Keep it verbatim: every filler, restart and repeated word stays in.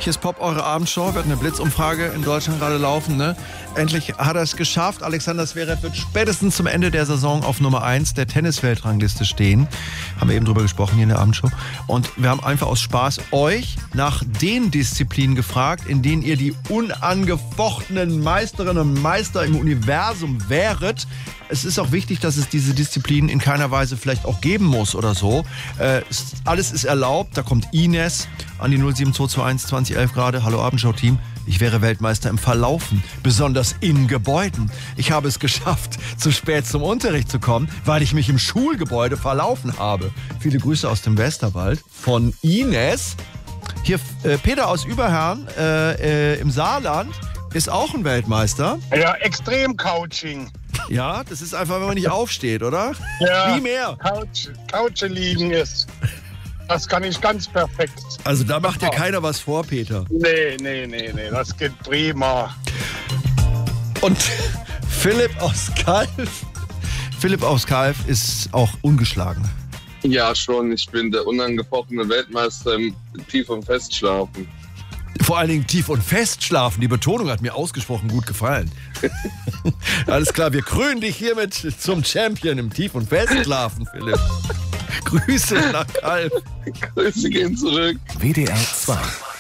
Hier ist Pop, eure Abendshow. Wir hatten eine Blitzumfrage in Deutschland gerade laufen. Ne? Endlich hat er es geschafft. Alexander Zverev wird spätestens zum Ende der Saison auf Nummer eins der Tennisweltrangliste stehen. Haben wir eben drüber gesprochen hier in der Abendshow. Und wir haben einfach aus Spaß euch nach den Disziplinen gefragt, in denen ihr die unangefochtenen Meisterinnen und Meister im Universum wäret. Es ist auch wichtig, dass es diese Disziplinen in keiner Weise vielleicht auch geben muss oder so. Äh, es, alles ist erlaubt. Da kommt Ines an die null sieben zwei zwei eins zwanzig elf gerade. Hallo Abendshow-Team. Ich wäre Weltmeister im Verlaufen, besonders in Gebäuden. Ich habe es geschafft, zu spät zum Unterricht zu kommen, weil ich mich im Schulgebäude verlaufen habe. Viele Grüße aus dem Westerwald von Ines. Hier äh, Peter aus Überherrn äh, äh, im Saarland ist auch ein Weltmeister. Ja, Extrem-Couching. Ja, das ist einfach, wenn man nicht aufsteht, oder? Ja, Nie mehr. Couch, Couch liegen ist. Das kann ich ganz perfekt. Also da macht ja keiner was vor, Peter. Nee, nee, nee, nee, das geht prima. Und Philipp aus Kalf. Philipp aus Kalf ist auch ungeschlagen. Ja, schon. Ich bin der unangefochtene Weltmeister im Tief- und Festschlafen. Vor allen Dingen tief und fest schlafen. Die Betonung hat mir ausgesprochen gut gefallen. Alles klar, wir krönen dich hiermit zum Champion im Tief- und Festschlafen, Philipp. Grüße nach Kalf. Grüße gehen zurück. W D R zwei